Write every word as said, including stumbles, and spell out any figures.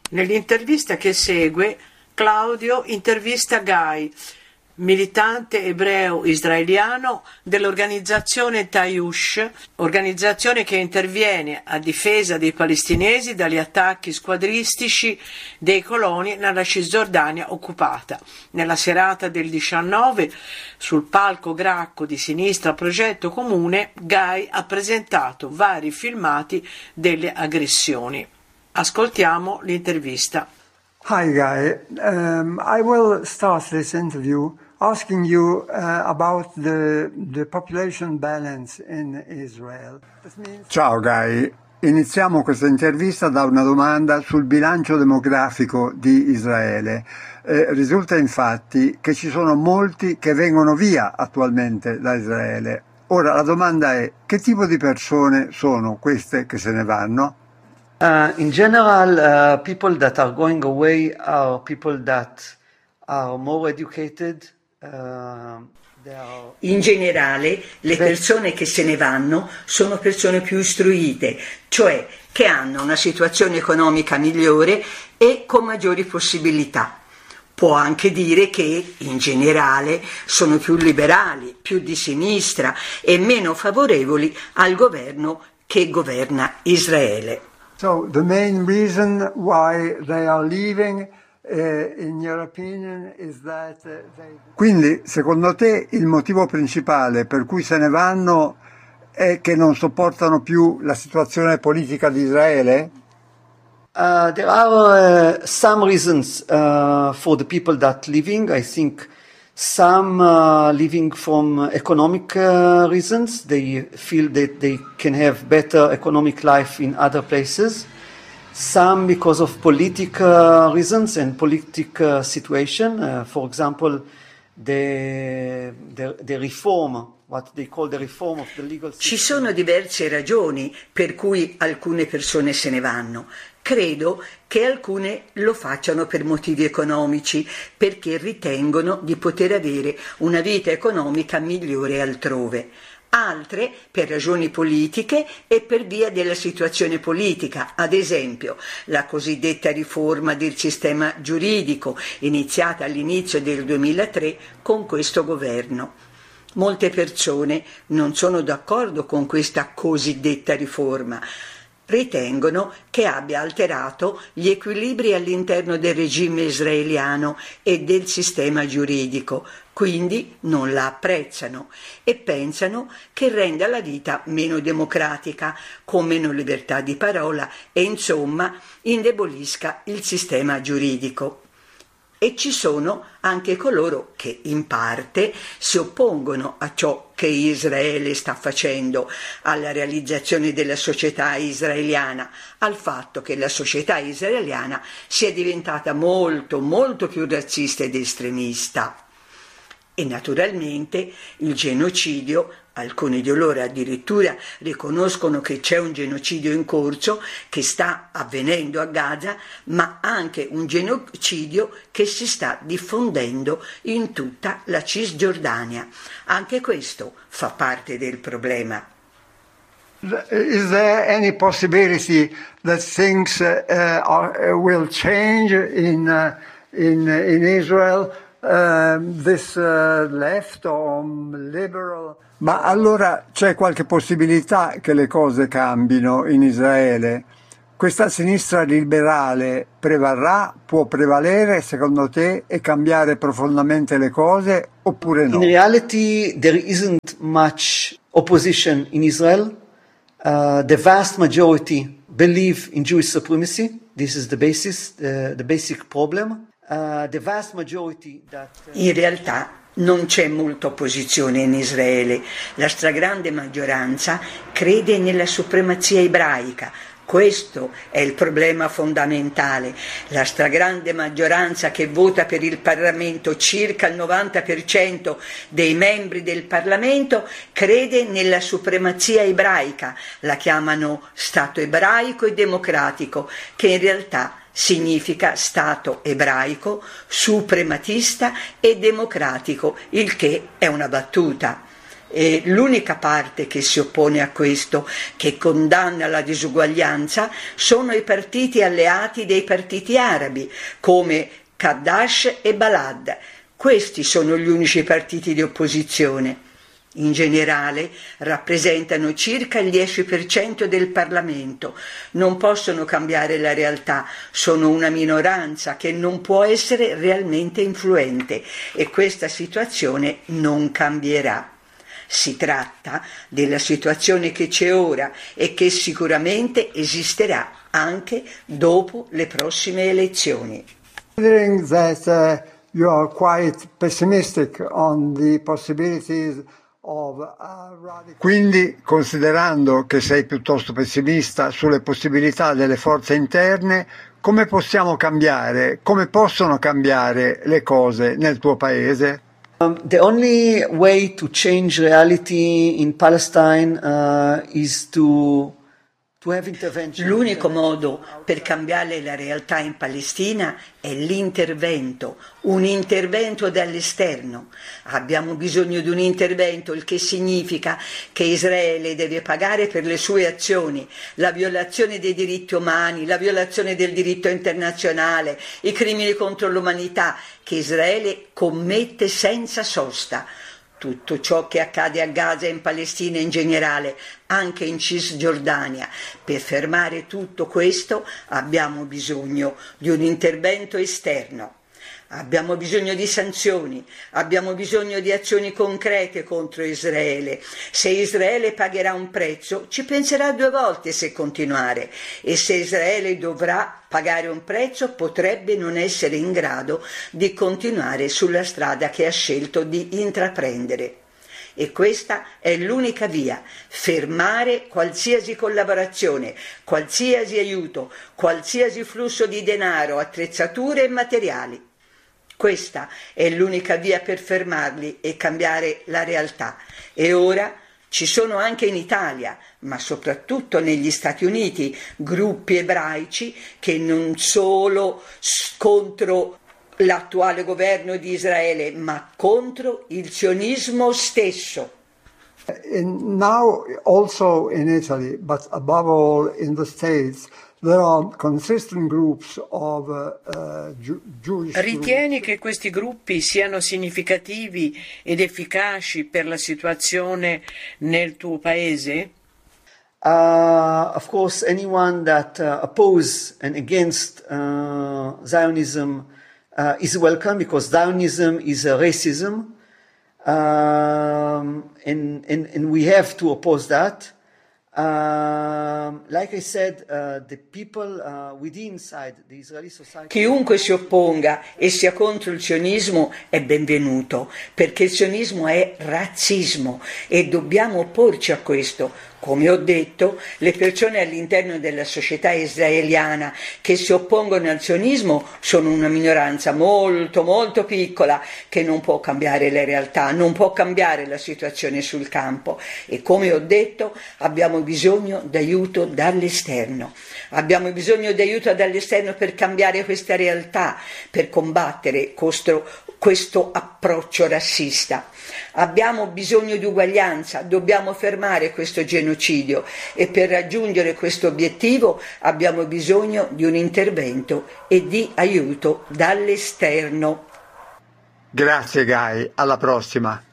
Nell'intervista che segue, Claudio intervista Guy, militante ebreo israeliano dell'organizzazione Tayush, organizzazione che interviene a difesa dei palestinesi dagli attacchi squadristici dei coloni nella Cisgiordania occupata. Nella serata del diciannove, sul palco Gracco di Sinistra Progetto Comune, Guy ha presentato vari filmati delle aggressioni. Ascoltiamo l'intervista. Hi Guy, um, I will start this interview asking you uh, about the, the population balance in Israel. Means... Ciao Guy, iniziamo questa intervista da una domanda sul bilancio demografico di Israele. Eh, risulta infatti che ci sono molti che vengono via attualmente da Israele. Ora la domanda è: che tipo di persone sono queste che se ne vanno? Uh, in general, uh, people that are going away are people that are more educated. Uh, are... In generale, le persone che se ne vanno sono persone più istruite, cioè che hanno una situazione economica migliore e con maggiori possibilità. Può anche dire che, in generale, sono più liberali, più di sinistra e meno favorevoli al governo che governa Israele. So the main reason why they are leaving, uh, in your opinion, is that uh, they... Quindi, secondo te, il motivo principale per cui se ne vanno è che non sopportano più la situazione politica di Israele? Uh, there are uh, some reasons uh, for the people that leaving. I think some uh, leaving from economic uh, reasons. They feel that they can have better economic life in other places. Some because of political reasons and political situation. Uh, for example, the, the, the reform, what they call the reform of the legal system. Ci sono diverse ragioni per cui alcune persone se ne vanno. Credo che alcune lo facciano per motivi economici, perché ritengono di poter avere una vita economica migliore altrove. Altre per ragioni politiche e per via della situazione politica, ad esempio la cosiddetta riforma del sistema giuridico iniziata all'inizio del duemilatré con questo governo. Molte persone non sono d'accordo con questa cosiddetta riforma. Ritengono che abbia alterato gli equilibri all'interno del regime israeliano e del sistema giuridico, quindi non la apprezzano e pensano che renda la vita meno democratica, con meno libertà di parola e insomma indebolisca il sistema giuridico. E ci sono anche coloro che in parte si oppongono a ciò che Israele sta facendo, alla realizzazione della società israeliana, al fatto che la società israeliana sia diventata molto, molto più razzista ed estremista. E naturalmente il genocidio, alcuni di loro addirittura riconoscono che c'è un genocidio in corso che sta avvenendo a Gaza, ma anche un genocidio che si sta diffondendo in tutta la Cisgiordania. Anche questo fa parte del problema. Is there any possibility that things uh, are, will change in, uh, in, in Israel? Uh, this uh, left or liberal... Ma allora c'è qualche possibilità che le cose cambino in Israele? Questa sinistra liberale prevarrà, può prevalere secondo te e cambiare profondamente le cose oppure no? In reality there isn't much opposition in Israel. Uh, the vast majority believe in Jewish supremacy. This is the basis, the, the basic problem. Uh, the vast majority that, uh... In realtà non c'è molta opposizione in Israele. La stragrande maggioranza crede nella supremazia ebraica. Questo è il problema fondamentale. La stragrande maggioranza che vota per il Parlamento, circa il novanta per cento dei membri del Parlamento, crede nella supremazia ebraica. La chiamano Stato ebraico e democratico, che in realtà significa Stato ebraico, suprematista e democratico, il che è una battuta. E l'unica parte che si oppone a questo, che condanna la disuguaglianza, sono i partiti alleati dei partiti arabi, come Kaddash e Balad. Questi sono gli unici partiti di opposizione. In generale rappresentano circa il dieci per cento del Parlamento, non possono cambiare la realtà, sono una minoranza che non può essere realmente influente e questa situazione non cambierà. Si tratta della situazione che c'è ora e che sicuramente esisterà anche dopo le prossime elezioni. Considering that uh, you are quite pessimistic on the possibilities of a radical... Quindi, considerando che sei piuttosto pessimista sulle possibilità delle forze interne, come possiamo cambiare, come possono cambiare le cose nel tuo paese? Um, the only way to change reality in Palestine uh, is to, to have intervention. L'unico modo per cambiare la realtà in Palestina è l'intervento, un intervento dall'esterno. Abbiamo bisogno di un intervento, il che significa che Israele deve pagare per le sue azioni, la violazione dei diritti umani, la violazione del diritto internazionale, i crimini contro l'umanità che Israele commette senza sosta. Tutto ciò che accade a Gaza e in Palestina in generale, anche in Cisgiordania. Per fermare tutto questo abbiamo bisogno di un intervento esterno. Abbiamo bisogno di sanzioni, abbiamo bisogno di azioni concrete contro Israele. Se Israele pagherà un prezzo, ci penserà due volte se continuare, e se Israele dovrà pagare un prezzo, potrebbe non essere in grado di continuare sulla strada che ha scelto di intraprendere. E questa è l'unica via: fermare qualsiasi collaborazione, qualsiasi aiuto, qualsiasi flusso di denaro, attrezzature e materiali. Questa è l'unica via per fermarli e cambiare la realtà. E ora ci sono anche in Italia, ma soprattutto negli Stati Uniti, gruppi ebraici che non solo contro l'attuale governo di Israele, ma contro il sionismo stesso. In, now also in Italy, but above all in the States, there are consistent groups of uh, uh, Ju- Jewish Ritieni groups. che questi gruppi siano significativi ed efficaci per la situazione nel tuo paese? Uh, of course, anyone that uh, oppose and against uh, Zionism uh, is welcome, because Zionism is a racism, um, and, and, and we have to oppose that. Um, like I said, uh, the people uh, within inside the Israeli society. Chiunque si opponga e sia contro il sionismo è benvenuto, perché il sionismo è razzismo e dobbiamo opporci a questo. Come ho detto, le persone all'interno della società israeliana che si oppongono al sionismo sono una minoranza molto molto piccola che non può cambiare le realtà, non può cambiare la situazione sul campo, e come ho detto abbiamo bisogno d'aiuto dall'esterno. Abbiamo bisogno di aiuto dall'esterno per cambiare questa realtà, per combattere questo, questo approccio razzista. Abbiamo bisogno di uguaglianza, dobbiamo fermare questo genocidio, e per raggiungere questo obiettivo abbiamo bisogno di un intervento e di aiuto dall'esterno. Grazie Guy, alla prossima.